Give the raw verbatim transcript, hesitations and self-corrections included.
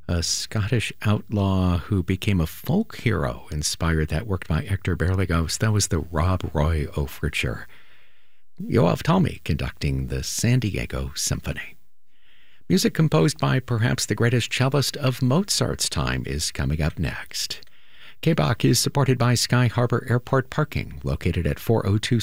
A Scottish outlaw who became a folk hero inspired that work by Hector Berlioz. That was the Rob Roy Overture. Yoav Talmy conducting the San Diego Symphony. Music composed by perhaps the greatest cellist of Mozart's time is coming up next. K B O C is supported by Sky Harbor Airport Parking, located at four oh two